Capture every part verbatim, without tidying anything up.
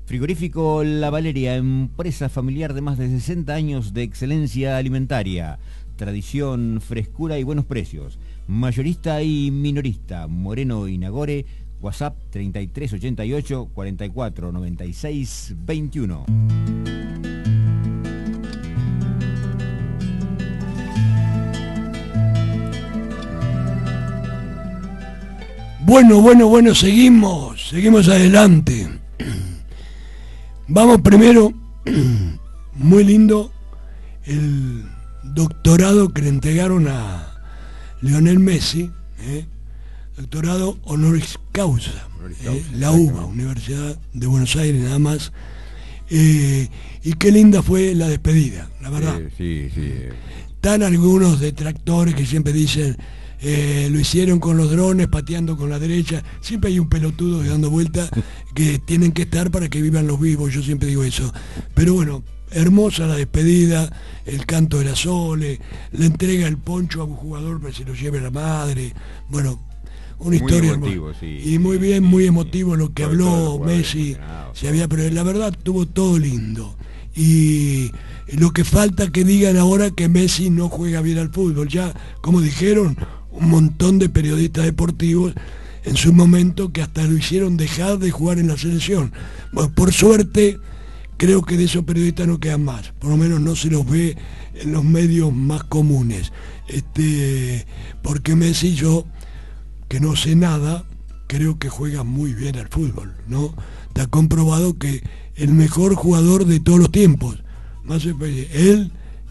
Frigorífico La Valeria, empresa familiar de más de sesenta años de excelencia alimentaria, tradición, frescura y buenos precios. Mayorista y minorista, Moreno y Nagore, WhatsApp treinta y tres ochenta y ocho cuarenta y cuatro noventa y seis veintiuno. Bueno, bueno, bueno, seguimos, seguimos adelante. Vamos primero, muy lindo, el doctorado que le entregaron a Lionel Messi, ¿eh? Doctorado honoris causa, honoris causa eh, la U B A, Universidad de Buenos Aires, nada más. Eh, y qué linda fue la despedida, la verdad. Sí, sí, sí. Están algunos detractores que siempre dicen... Eh, lo hicieron con los drones, pateando con la derecha. Siempre hay un pelotudo dando vuelta que tienen que estar para que vivan los vivos, yo siempre digo eso. Pero bueno, hermosa la despedida, el canto de la Sole, le entrega el poncho a un jugador para que se lo lleve la madre. Bueno, una muy historia emotivo, sí, y muy bien, muy emotivo lo que habló Messi. Se había, pero la verdad tuvo todo lindo. Y lo que falta que digan ahora que Messi no juega bien al fútbol. Ya, como dijeron un montón de periodistas deportivos en su momento, que hasta lo hicieron dejar de jugar en la selección. Bueno, por suerte creo que de esos periodistas no quedan más, por lo menos no se los ve en los medios más comunes, este, porque Messi, yo que no sé nada, creo que juega muy bien al fútbol, ¿no? Está comprobado que el mejor jugador de todos los tiempos, más él,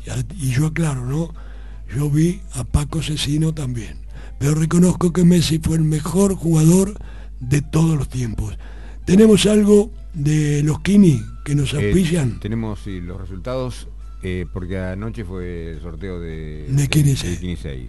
y yo aclaro, ¿no? Yo vi a Paco Cecino también, pero reconozco que Messi fue el mejor jugador de todos los tiempos. ¿Tenemos algo de los Kini que nos auspician? Eh, tenemos sí, los resultados, eh, porque anoche fue el sorteo de, de Kini seis.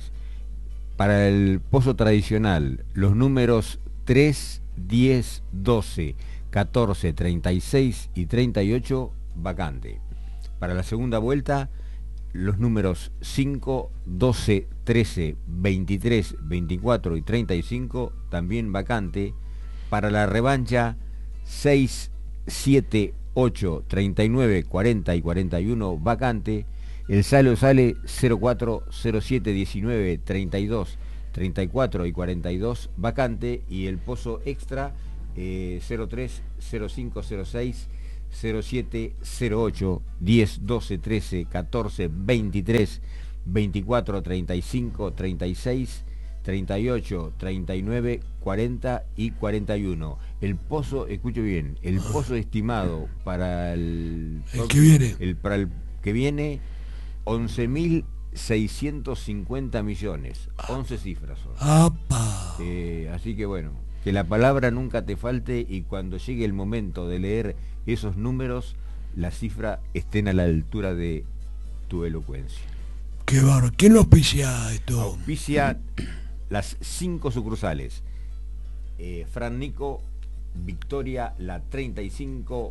Para el pozo tradicional, los números tres, diez, doce, catorce, treinta y seis y treinta y ocho, vacante. Para la segunda vuelta, los números cinco, doce, trece, veintitrés, veinticuatro y treinta y cinco, también vacante. Para la revancha, seis, siete, ocho, treinta y nueve, cuarenta y cuarenta y uno, vacante. El saldo sale cero cuatro, cero siete, diecinueve, treinta y dos, treinta y cuatro y cuarenta y dos, vacante. Y el pozo extra, eh, cero tres, cero cinco, cero seis, cero siete, cero ocho, diez, doce, trece, catorce, veintitrés, veinticuatro, treinta y cinco, treinta y seis, treinta y ocho, treinta y nueve, cuarenta y cuarenta y uno. El pozo, escuche bien, el pozo estimado para el, el que viene, el, para el que viene, once mil seiscientos cincuenta millones, once cifras son. Eh, así que bueno, que la palabra nunca te falte y cuando llegue el momento de leer esos números, la cifra estén a la altura de tu elocuencia. Qué bárbaro. ¿Quién lo auspicia esto? Auspicia las cinco sucursales. Eh, Fran Nico, Victoria, la treinta y cinco,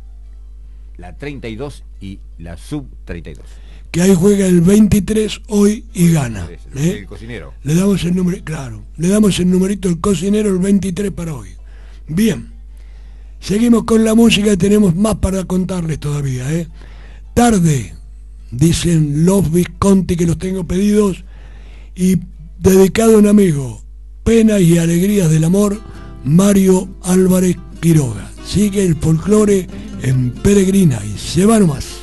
la treinta y dos y la sub treinta y dos. Que ahí juega el veintitrés hoy y gana. ¿Eh? El cocinero. Le damos el número, claro, le damos el numerito del cocinero, el veintitrés para hoy. Bien. Seguimos con la música y tenemos más para contarles todavía, ¿eh? Tarde, dicen los Visconti, que los tengo pedidos, y dedicado a un amigo, Penas y Alegrías del Amor, Mario Álvarez Quiroga. Sigue el folclore en Peregrina y se va nomás.